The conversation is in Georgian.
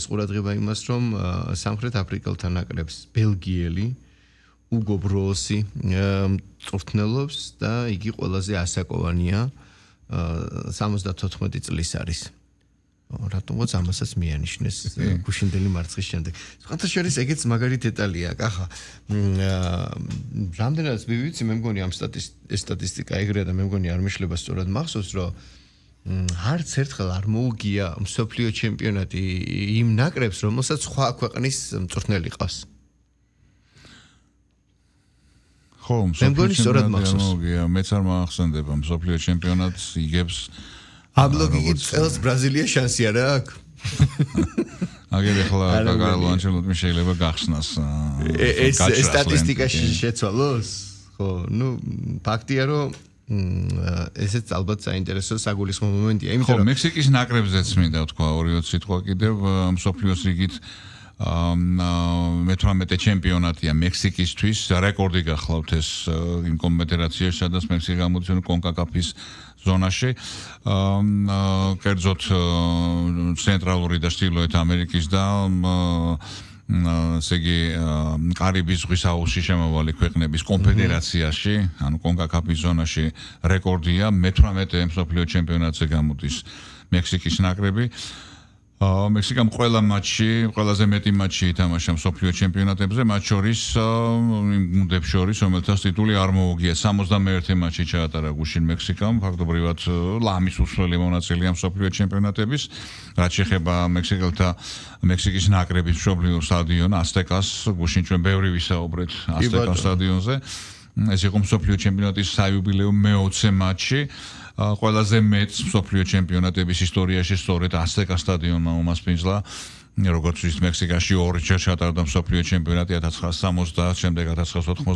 ყურადღება იმას, რომ სამხრეთ აფრიკელთან ნაკრებს ბელგიელი უგო ბროსი წვრთნელობს და იგი ყველაზე ასაკოვანია 74 წლის არის. რატომღაც ამასაც მიანიშნეს გუშინდელი მარცხის შემდეგ. სხვათა შორის ეგეც მაგარი დეტალია, კახა. რამდენადაც ვიცი, მე მგონი ამ სტატისტიკა ეგრეა და მე მგონი არ მეშლება სწორად მახსოვს, რომ არც ერთხელ არ მოუგია მსოფლიო ჩემპიონატი იმ ნაკრებს, რომელსაც სხვა ქვეყნის მწვრთნელი ყავს. ხო, მეც არ მახსენდება მსოფლიო ჩემპიონატს იგებს აბლოგი წელს ბრაზილია შანსი არა აქვს? აგერ ახლა კარლო ანჩელოტი შეიძლება გახსნას. ეს სტატისტიკაში შეცვალოს? ხო, ფაქტია რომ ესეც ალბათ საინტერესო საგულისხმო მომენტია. იმიტომ რომ მექსიკის ნაკრებზეც მინდა თქვა 2-3 სიტყვა კიდევ მსოფლიოს რიგით 18 ჩემპიონატია მექსიკისთვის, რეკორდი გახლავთ ეს იმ კონფედერაციაში, სადაც მექსიკა გამოდის კონკაკაფის ზონაში. კერძოდ ცენტრალური და ჩრდილოეთ ამერიკის და ესე იგი კარიბის ზღვის აუზში შემავალი ქვეყნების კონფედერაციაში, ანუ კონკაკაფის ზონაში რეკორდია 18 მსოფლიო ჩემპიონატზე გამოდის მექსიკის ნაკრები. მექსიკამ ყველაზე მეტი მატჩი ითამაშა მსოფლიო ჩემპიონატებზე, მათ შორის იმ გუნდებს შორის, რომელთაც ტიტული არ მოუგია. 61 მატჩი ჩაატარა გუშინ მექსიკამ, ფაქტობრივად ლამის უსვლელი მონაწილეა მსოფლიო ჩემპიონატების. რაც შეეხება მექსიკის ნაკრების მშობლიურ სტადიონ აზტეკას, გუშინ ჩვენ ბევრი ვისაუბრეთ აზტეკას სტადიონზე. ეს იყო მსოფლიო ჩემპიონატის საიუბილეო მე-20 მატჩი. ყველაზე მეტ მსოფლიო ჩემპიონატების ისტორიაში სწორედ აზტეკას სტადიონმა უმასპინძლა. როგორც ის მექსიკაში 2 ჯერ ჩატარდა მსოფლიო ჩემპიონატი 1970, შემდეგ 1980